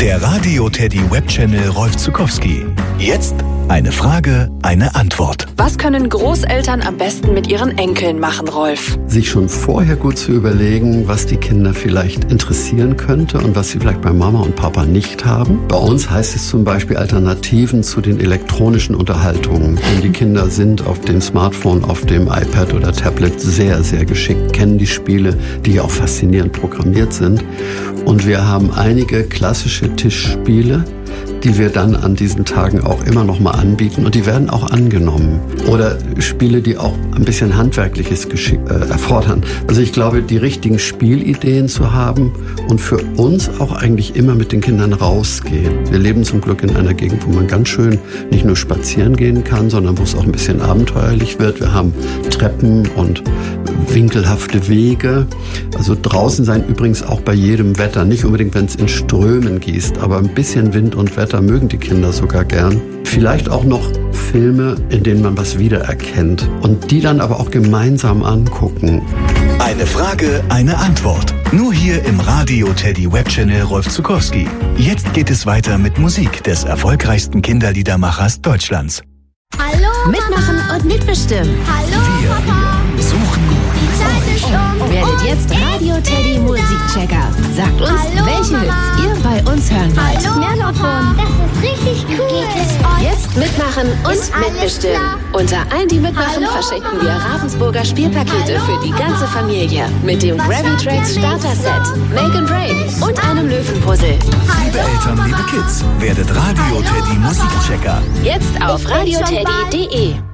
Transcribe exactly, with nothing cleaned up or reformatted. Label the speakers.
Speaker 1: Der Radio Teddy Webchannel Rolf Zuckowski. Jetzt eine Frage, eine Antwort.
Speaker 2: Was können Großeltern am besten mit ihren Enkeln machen, Rolf?
Speaker 3: Sich schon vorher gut zu überlegen, was die Kinder vielleicht interessieren könnte und was sie vielleicht bei Mama und Papa nicht haben. Bei uns heißt es zum Beispiel Alternativen zu den elektronischen Unterhaltungen. Denn die Kinder sind auf dem Smartphone, auf dem iPad oder Tablet sehr, sehr geschickt, kennen die Spiele, die ja auch faszinierend programmiert sind. Und wir haben einige klassische Tischspiele, die wir dann an diesen Tagen auch immer noch mal anbieten und die werden auch angenommen. Oder Spiele, die auch ein bisschen handwerkliches Geschick äh, erfordern. Also ich glaube, die richtigen Spielideen zu haben und für uns auch eigentlich immer mit den Kindern rausgehen. Wir leben zum Glück in einer Gegend, wo man ganz schön nicht nur spazieren gehen kann, sondern wo es auch ein bisschen abenteuerlich wird. Wir haben Treppen und winkelhafte Wege. Also draußen sein übrigens auch bei jedem Wetter. Nicht unbedingt, wenn es in Strömen gießt, aber ein bisschen Wind und Wetter mögen die Kinder sogar gern. Vielleicht auch noch Filme, in denen man was wiedererkennt und die dann aber auch gemeinsam angucken.
Speaker 1: Eine Frage, eine Antwort. Nur hier im Radio Teddy Webchannel Rolf Zuckowski. Jetzt geht es weiter mit Musik des erfolgreichsten Kinderliedermachers Deutschlands.
Speaker 4: Hallo
Speaker 5: Mitmachen
Speaker 4: Mama.
Speaker 5: und mitbestimmen.
Speaker 4: Hallo
Speaker 1: Wir
Speaker 4: Papa.
Speaker 1: suchen
Speaker 4: Die Zeit ist um.
Speaker 5: Werdet jetzt Radio Teddy Musikchecker. Sagt uns,
Speaker 4: Hallo,
Speaker 5: welche
Speaker 4: Mama.
Speaker 5: Hits ihr bei uns hören wollt.
Speaker 4: Hallo
Speaker 5: Mehr
Speaker 4: Papa. Das ist richtig cool. Wie geht es euch?
Speaker 5: Jetzt mitmachen und
Speaker 4: Ist alles
Speaker 5: mitbestimmen.
Speaker 4: klar?
Speaker 5: Unter allen, die mitmachen,
Speaker 4: Hallo,
Speaker 5: verschenken
Speaker 4: Mama.
Speaker 5: wir Ravensburger Spielpakete
Speaker 4: Hallo,
Speaker 5: für die ganze
Speaker 4: Papa.
Speaker 5: Familie. Mit dem
Speaker 4: Was
Speaker 5: Gravy
Speaker 4: sagt
Speaker 5: Tracks
Speaker 4: ihr
Speaker 5: Starter
Speaker 4: nicht
Speaker 5: Set,
Speaker 4: so?
Speaker 5: Make and Break und einem Löwenpuzzle.
Speaker 1: Liebe Eltern, liebe Kids, werdet Radio
Speaker 4: Hallo,
Speaker 1: Teddy
Speaker 4: Papa.
Speaker 1: Musikchecker.
Speaker 5: Jetzt auf
Speaker 4: Ich bin schon
Speaker 5: radioteddy punkt de.